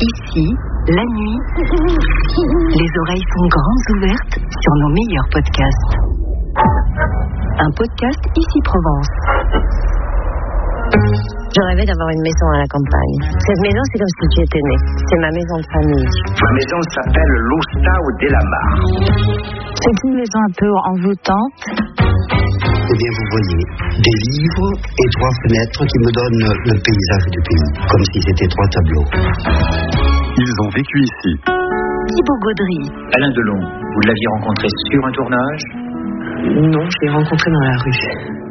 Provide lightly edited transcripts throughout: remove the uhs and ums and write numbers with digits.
Ici, la nuit, les oreilles sont grandes ouvertes sur nos meilleurs podcasts. Un podcast Ici Provence. Je rêvais d'avoir une maison à la campagne. Cette maison, c'est comme si tu étais né. C'est ma maison de famille. Ma maison s'appelle l'Ostao de la Mar. C'est une maison un peu envoûtante. Eh bien, vous voyez, des livres et 3 fenêtres qui me donnent le paysage du pays, comme si c'était 3 tableaux. Ils ont vécu ici. Thibaut Gaudry. Alain Delon, vous l'aviez rencontré sur un tournage ? Non, je l'ai rencontré dans la rue.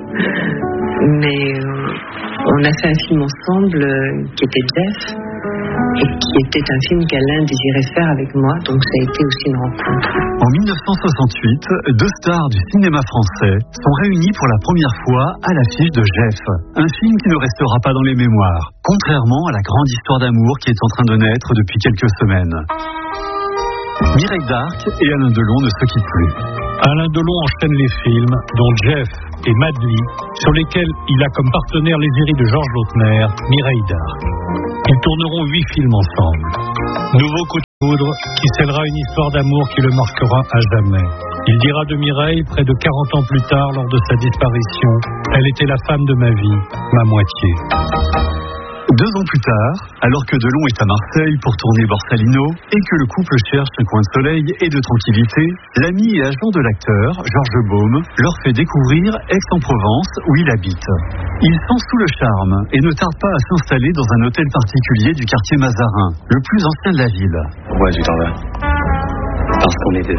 Mais on a fait un film ensemble qui était Jeff, et qui était un film qu'Alain désirait faire avec moi, donc ça a été aussi une rencontre. En 1968, 2 stars du cinéma français sont réunies pour la première fois à l'affiche de Jeff, un film qui ne restera pas dans les mémoires, contrairement à la grande histoire d'amour qui est en train de naître depuis quelques semaines. Mireille d'Arc et Alain Delon ne se quittent plus. Alain Delon enchaîne les films, dont Jeff et Madly, sur lesquels il a comme partenaire l'égérie de Georges Lautner, Mireille d'Arc. Ils tourneront 8 films ensemble. Nouveau coup de foudre qui scellera une histoire d'amour qui le marquera à jamais. Il dira de Mireille, près de 40 ans plus tard, lors de sa disparition, « Elle était la femme de ma vie, ma moitié ». 2 ans plus tard, alors que Delon est à Marseille pour tourner Borsalino et que le couple cherche un coin de soleil et de tranquillité, l'ami et agent de l'acteur, Georges Baume, leur fait découvrir Aix-en-Provence où il habite. Ils sont sous le charme et ne tardent pas à s'installer dans un hôtel particulier du quartier Mazarin, le plus ancien de la ville. Pourquoi tu t'en vas ? Parce qu'on est 2.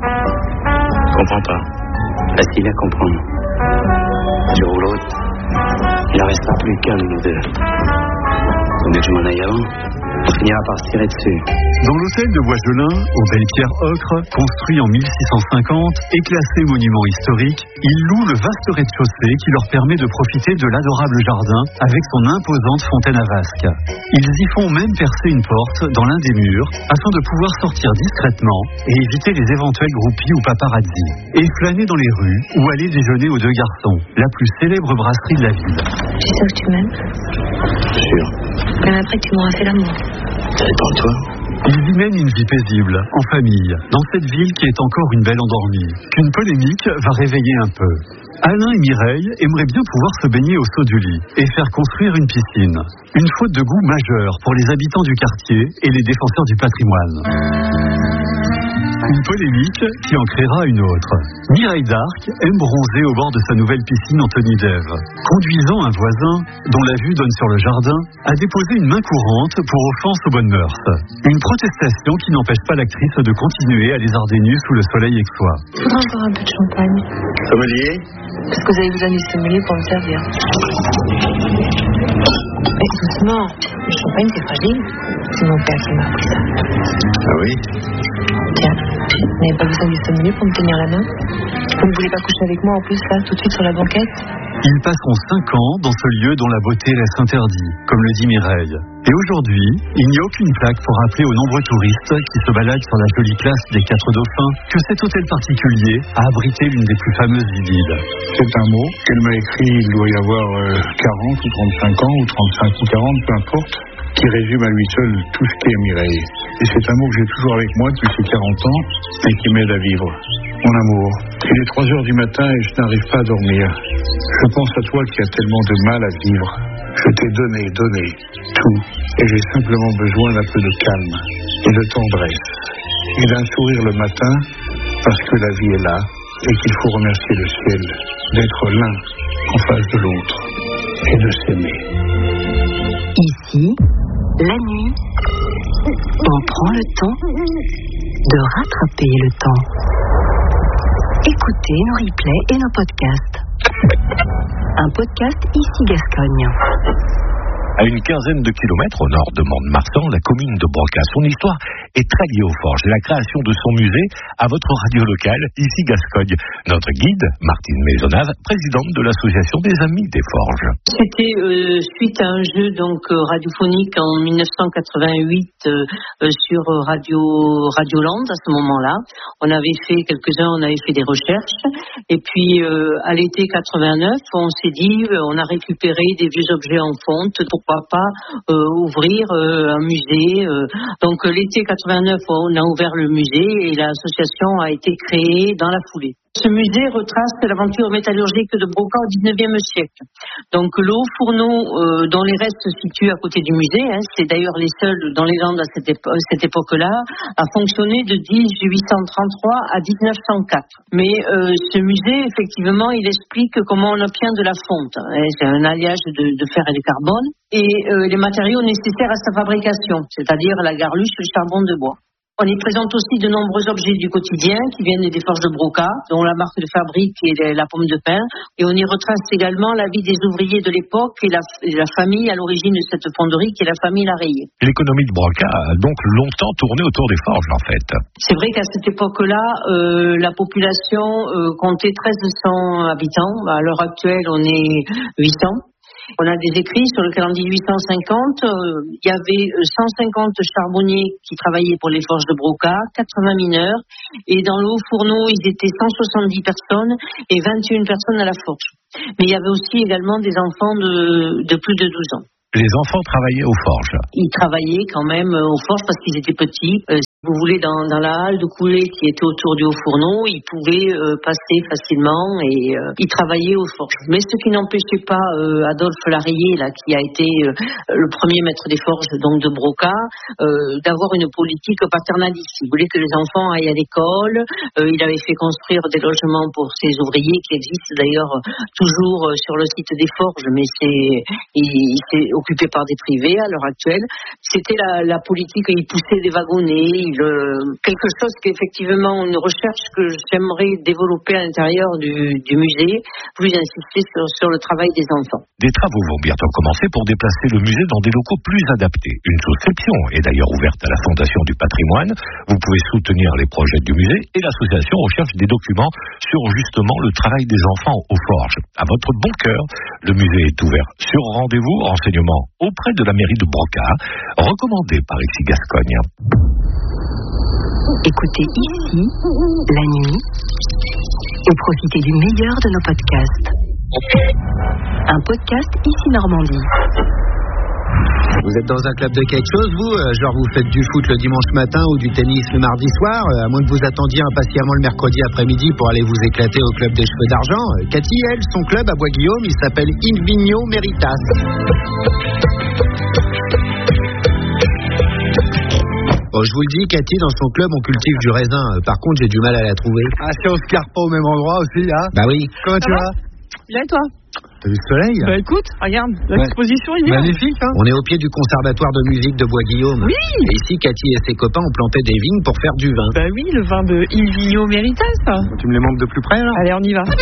Je comprends pas. Facile à comprendre. Un jour ou l'autre, il en restera plus qu'un de nous 2. Vaut mieux que je m'en aille avant. On finira par se tirer dessus. Dans l'hôtel de Boisgelin, aux belles pierres ocre, construit en 1650 et classé monument historique, ils louent le vaste rez-de-chaussée qui leur permet de profiter de l'adorable jardin avec son imposante fontaine à vasque. Ils y font même percer une porte dans l'un des murs afin de pouvoir sortir discrètement et éviter les éventuels groupies ou paparazzi. Et flâner dans les rues ou aller déjeuner aux 2 garçons, la plus célèbre brasserie de la ville. Tu sais que tu m'aimes ? Sûr. Même après que tu m'auras fait l'amour. Ça dépend de toi. Ils y mènent une vie paisible, en famille, dans cette ville qui est encore une belle endormie, qu'une polémique va réveiller un peu. Alain et Mireille aimeraient bien pouvoir se baigner au saut du lit et faire construire une piscine. Une faute de goût majeure pour les habitants du quartier et les défenseurs du patrimoine. Une polémique qui en créera une autre. Mireille d'Arc aime bronzer au bord de sa nouvelle piscine Anthony d'Ève. Conduisant un voisin, dont la vue donne sur le jardin, a déposé une main courante pour offense aux bonnes mœurs. Une protestation qui n'empêche pas l'actrice de continuer à lézarder nue sous le soleil aixois. Je voudrais encore un peu de champagne. Sommelier ? Est-ce que vous avez besoin du sommelier pour me servir ? Mais doucement, le champagne c'est fragile. C'est mon père qui m'a appris ça. Ah oui ? Tiens, vous n'avez pas besoin du sommelier pour me tenir la main ? Vous ne voulez pas coucher avec moi en plus là, tout de suite sur la banquette ? Ils passeront 5 ans dans ce lieu dont la beauté reste interdit, comme le dit Mireille. Et aujourd'hui, il n'y a aucune plaque pour rappeler aux nombreux touristes qui se baladent sur la jolie place des 4 Dauphins que cet hôtel particulier a abrité l'une des plus fameuses idylles. C'est un mot qu'elle m'a écrit, il doit y avoir 40 ou 35 ans, ou 35 ou 40, peu importe, qui résume à lui seul tout ce qu'est Mireille. Et c'est un mot que j'ai toujours avec moi depuis ces 40 ans et qui m'aide à vivre. Mon amour, il est 3 heures du matin et je n'arrive pas à dormir. Je pense à toi qui as tellement de mal à vivre. Je t'ai donné tout et j'ai simplement besoin d'un peu de calme et de tendresse et d'un sourire le matin parce que la vie est là et qu'il faut remercier le ciel d'être l'un en face de l'autre et de s'aimer. Ici, la nuit, on prend le temps de rattraper le temps. Écoutez nos replays et nos podcasts. Un podcast Ici Gascogne. À une quinzaine de kilomètres au nord de Mont-de-Marsan, la commune de Brocas. Son histoire est très liée aux forges et la création de son musée à votre radio locale, ici Gascogne. Notre guide, Martine Maisonnave, présidente de l'association des Amis des Forges. C'était suite à un jeu donc radiophonique en 1988 sur Radio Land à ce moment-là. On avait fait quelques-uns, on avait fait des recherches et puis à l'été 89, on s'est dit on a récupéré des vieux objets en fonte, pourquoi pourra pas ouvrir un musée. Donc l'été 89, on a ouvert le musée et l'association a été créée dans la foulée. Ce musée retrace l'aventure métallurgique de Broca au XIXe siècle. Donc le haut fourneau dont les restes se situent à côté du musée, c'est d'ailleurs les seuls dans les Landes à cette époque-là, a fonctionné de 1833 à 1904. Mais ce musée, effectivement, il explique comment on obtient de la fonte. C'est un alliage de fer et de carbone et les matériaux nécessaires à sa fabrication, c'est-à-dire la garluche et le charbon de bois. On y présente aussi de nombreux objets du quotidien qui viennent des forges de Broca, dont la marque de fabrique est la pomme de pin. Et on y retrace également la vie des ouvriers de l'époque et la famille à l'origine de cette fonderie qui est la famille Larreillé. L'économie de Broca a donc longtemps tourné autour des forges en fait. C'est vrai qu'à cette époque-là, la population comptait 1300 habitants. À l'heure actuelle, on est 800. On a des écrits sur lesquels en 1850, il y avait 150 charbonniers qui travaillaient pour les forges de Broca, 80 mineurs, et dans le haut fourneau, ils étaient 170 personnes et 21 personnes à la forge. Mais il y avait aussi également des enfants de plus de 12 ans. Les enfants travaillaient aux forges. Ils travaillaient quand même aux forges parce qu'ils étaient petits. Si vous voulez, dans la halle de coulée qui était autour du haut fourneau, ils pouvaient passer facilement et ils travaillaient aux forges. Mais ce qui n'empêchait pas Adolphe Larreillé, là, qui a été le premier maître des forges donc de Broca, d'avoir une politique paternaliste. Il voulait que les enfants aillent à l'école. Il avait fait construire des logements pour ses ouvriers qui existent d'ailleurs toujours sur le site des forges, mais il s'est occupé par des privés à l'heure actuelle. C'était la politique, il poussait des wagonnets, quelque chose qui est effectivement une recherche que j'aimerais développer à l'intérieur du musée, plus insister sur le travail des enfants. Des travaux vont bientôt commencer pour déplacer le musée dans des locaux plus adaptés. Une souscription est d'ailleurs ouverte à la Fondation du patrimoine. Vous pouvez soutenir les projets du musée et l'association recherche des documents sur justement le travail des enfants aux forges. À votre bon cœur, le musée est ouvert sur rendez-vous, renseignements auprès de la mairie de Broca, recommandé par Ici Gascogne. Écoutez ici, la nuit, et profitez du meilleur de nos podcasts. Un podcast Ici Normandie. Vous êtes dans un club de quelque chose, vous? Genre vous faites du foot le dimanche matin ou du tennis le mardi soir, à moins que vous attendiez impatiemment le mercredi après-midi pour aller vous éclater au club des cheveux d'argent. Cathy, elle, son club à Bois-Guillaume, il s'appelle Il Vigno Meritas. Oh, je vous le dis, Cathy, dans son club, on cultive du raisin. Par contre, j'ai du mal à la trouver. Ah, c'est on se carre pas au même endroit aussi, hein? Bah oui. Comment tu vas? Bien et toi? T'as vu le soleil? Bah écoute, regarde, l'exposition est magnifique, hein? On est au pied du conservatoire de musique de Bois-Guillaume. Oui. Et ici, Cathy et ses copains ont planté des vignes pour faire du vin. Bah oui, le vin de Il Vigno Meritas. Tu me les montres de plus près, là? Allez, on y va.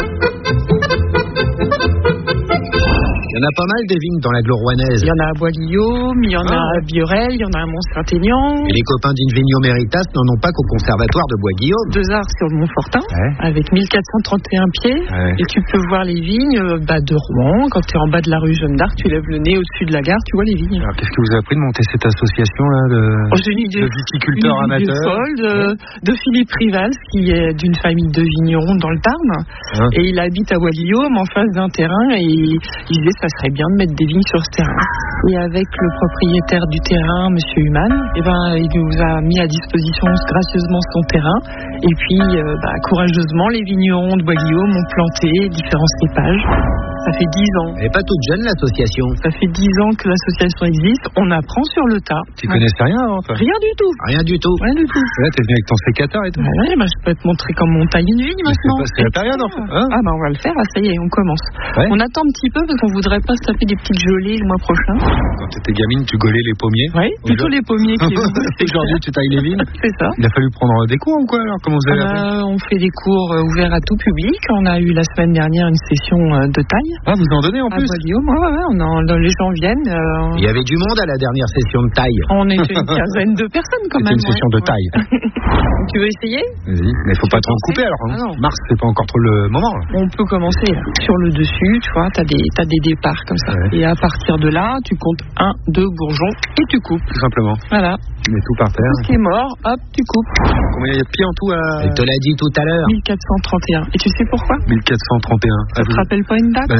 Il y en a pas mal des vignes dans l'agglo rouennaise. Il y en a à Bois-Guillaume, il y en a à Biorel, il y en a à Mont-Saint-Aignan. Et les copains d'In Vigno Meritas n'en ont pas qu'au conservatoire de Bois-Guillaume. 2 arts sur le Mont-Fortin, avec 1431 pieds. Ouais. Et tu peux voir les vignes de Rouen. Quand tu es en bas de la rue Jeanne d'Arc, tu lèves le nez au-dessus de la gare, tu vois les vignes. Alors qu'est-ce que vous avez appris de monter cette association-là de viticulteurs amateurs? De Philippe Rival, qui est d'une famille de vignerons dans le Tarn. Hein? Et il habite à Bois-Guillaume, en face d'un terrain, et il disait ça serait bien de mettre des vignes sur ce terrain. Et avec le propriétaire du terrain, Monsieur Humann, il nous a mis à disposition gracieusement son terrain. Et puis, courageusement, les vignerons de Bois-Guillaume ont planté différents cépages. Ça fait 10 ans. Elle n'est pas toute jeune, l'association. Ça fait 10 ans que l'association existe. On apprend sur le tas. Tu connaissais rien avant, toi? Rien du tout. Rien du tout. Rien du tout. Là, t'es venu avec ton sécateur et tout. Ouais, je peux te montrer comment on taille une vigne maintenant. C'est la période, en fait. Hein? On va le faire. Là, ça y est, on commence. Ouais. On attend un petit peu parce qu'on voudrait pas se taper des petites gelées le mois prochain. Quand t'étais gamine, tu gaulais les pommiers? Oui, plutôt les pommiers. Aujourd'hui, tu tailles les vignes? C'est ça. Il a fallu prendre des cours ou quoi, alors? Comment vous avez appris? On fait des cours ouverts à tout public. On a eu la semaine dernière une session de taille. Ah, vous en donnez en plus? Guillaume, les gens viennent. Il y avait du monde à la dernière session de taille. On était une quinzaine de personnes quand même. C'était une session de taille. Tu veux essayer? Vas-y, mais faut pas trop couper alors. Mars, c'est pas encore trop le moment. Là. On peut commencer là. Sur le dessus, tu vois, t'as des départs comme ça. Ouais. Et à partir de là, tu comptes 1, 2 bourgeons et tu coupes. Tout simplement. Voilà. Tu mets tout par terre. Tout ce qui est mort, hop, tu coupes. Combien il y a de pieds en tout à... Elle te l'a dit tout à l'heure. 1431. Et tu sais pourquoi? 1431. Ça te rappelle pas une date?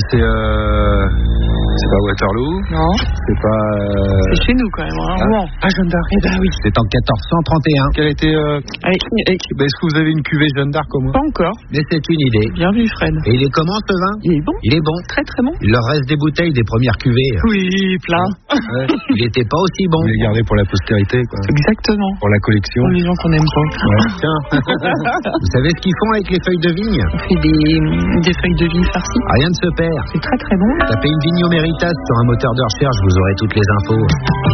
C'est pas Waterloo. Non. C'est pas. C'est chez nous quand même. Rouen. Jeanne d'Arc. Eh ben oui. C'est en 1431. Quelle était. Est-ce que vous avez une cuvée Jeanne d'Arc au moins? Pas encore. Mais c'est une idée. Bien vu, Fred. Et il est comment ce vin? Il est bon. Il est bon. Très très bon. Il leur reste des bouteilles des premières cuvées. Oui, plein. Ouais. Il était pas aussi bon. Vous les gardez pour la postérité, quoi. Exactement. Pour la collection. Pour les gens qu'on aime pas. Ouais. Tiens. Vous savez ce qu'ils font avec les feuilles de vigne? On fait des feuilles de vigne farcies. Rien ne se perd. C'est très très bon. Tapez une Vignoméritas sur un moteur de recherche, vous aurez toutes les infos.